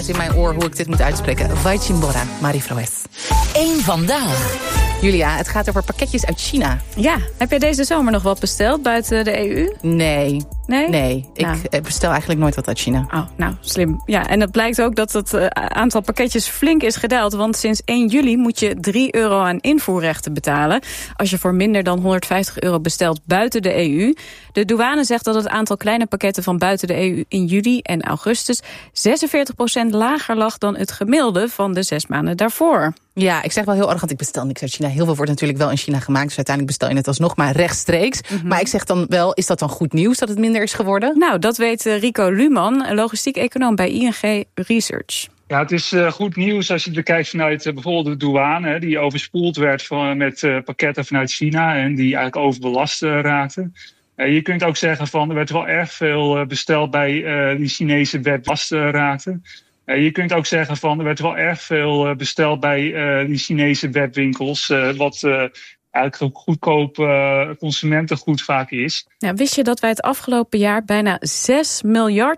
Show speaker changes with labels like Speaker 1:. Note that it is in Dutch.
Speaker 1: In mijn oor hoe ik dit moet uitspreken. Vaichimbora, Marie-Froes.
Speaker 2: Eén vandaag.
Speaker 1: Julia, het gaat over pakketjes uit China.
Speaker 3: Ja, heb jij deze zomer nog wat besteld buiten de EU?
Speaker 1: Nee.
Speaker 3: Nee?
Speaker 1: Ik bestel eigenlijk nooit wat uit China.
Speaker 3: Oh, nou, slim. Ja, en het blijkt ook dat het aantal pakketjes flink is gedaald. Want sinds 1 juli moet je €3 aan invoerrechten betalen als je voor minder dan €150 bestelt buiten de EU. De douane zegt dat het aantal kleine pakketten van buiten de EU in juli en augustus 46% lager lag dan het gemiddelde van de 6 maanden daarvoor.
Speaker 1: Ja, ik zeg wel heel arrogant, ik bestel niks uit China. Heel veel wordt natuurlijk wel in China gemaakt, dus uiteindelijk bestel je het alsnog maar rechtstreeks. Mm-hmm. Maar ik zeg dan wel, is dat dan goed nieuws dat het minder is geworden?
Speaker 3: Nou, dat weet Rico Luman, logistiek econoom bij ING Research.
Speaker 4: Ja, het is goed nieuws als je bekijkt vanuit bijvoorbeeld de douane, die overspoeld werd met pakketten vanuit China en die eigenlijk overbelast raakten. Je kunt ook zeggen van er werd wel erg veel besteld bij die Chinese webwinkelsen. Je kunt ook zeggen van er werd wel erg veel besteld bij die Chinese webwinkels, wat eigenlijk goedkoop consumentengoed vaak is.
Speaker 3: Ja, wist je dat wij het afgelopen jaar bijna 6 miljard